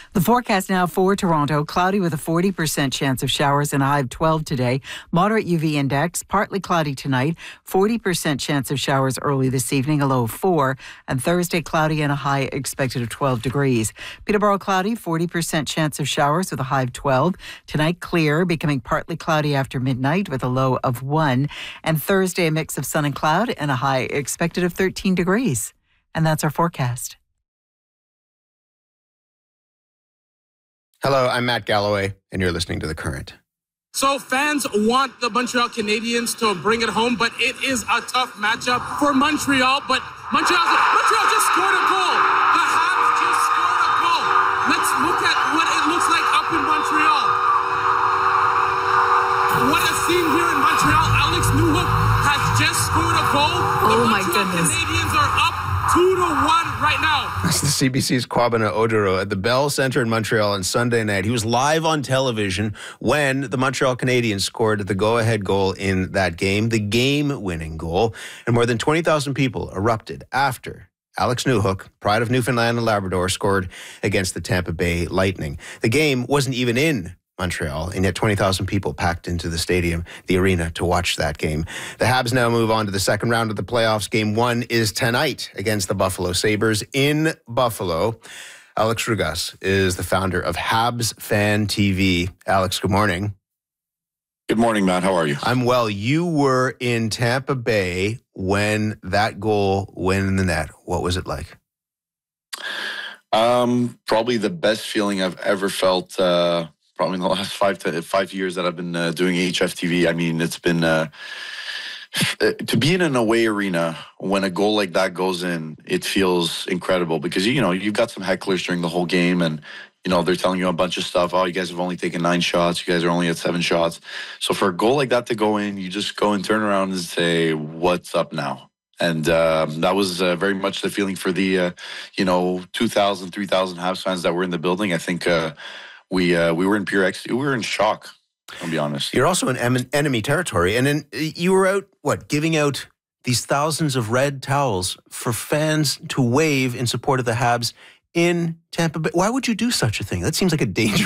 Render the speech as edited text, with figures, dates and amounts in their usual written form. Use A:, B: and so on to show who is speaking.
A: The forecast now for Toronto, cloudy with a 40% chance of showers and a high of 12 today. Moderate UV index, partly cloudy tonight, 40% chance of showers early this evening, a low of 4. And Thursday, cloudy and a high expected of 12 degrees. Peterborough, cloudy, 40% chance of showers with a high of 12. Tonight, clear, becoming partly cloudy after midnight with a low of 1. And Thursday, a mix of sun and cloud and a high expected of 13 degrees. And that's our forecast.
B: Hello, I'm Matt Galloway, and you're listening to The Current.
C: So fans want the Montreal Canadiens to bring it home, but it is a tough matchup for Montreal. But Montreal just scored a goal. The Habs just scored a goal. Let's look at what it looks like up in Montreal. What a scene here in Montreal. Alex Newhook has just scored a goal.
A: Oh my goodness.
C: The Canadiens are up 2-1 right now.
B: That's the CBC's Kwabena Oduro at the Bell Centre in Montreal on Sunday night. He was live on television when the Montreal Canadiens scored the go-ahead goal in that game, the game-winning goal, and more than 20,000 people erupted after Alex Newhook, pride of Newfoundland and Labrador, scored against the Tampa Bay Lightning. The game wasn't even in Montreal, and yet 20,000 people packed into the stadium, the arena, to watch that game. The Habs now move on to the second round of the playoffs. Game 1 is tonight against the Buffalo Sabres in Buffalo. Alex Rugas is the founder of Habs Fan TV. Alex, good morning.
D: Good morning, Matt. How are you?
B: I'm well. You were in Tampa Bay when that goal went in the net. What was it like?
D: Probably the best feeling I've ever felt, probably in the last 5 years that I've been doing HFTV. I mean, it's been to be in an away arena when a goal like that goes in, it feels incredible because, you know, you've got some hecklers during the whole game and, you know, they're telling you a bunch of stuff. Oh, you guys have only taken 9 shots. You guys are only at 7 shots. So for a goal like that to go in, you just go and turn around and say, what's up now? And that was very much the feeling for the, 2,000, 3,000 Habs fans that were in the building. I think we were in pure ecstasy. We were in shock, I'll be honest.
B: You're also in enemy territory. And then you were out, giving out these thousands of red towels for fans to wave in support of the Habs in Tampa Bay. Why would you do such a thing? That seems like a dangerous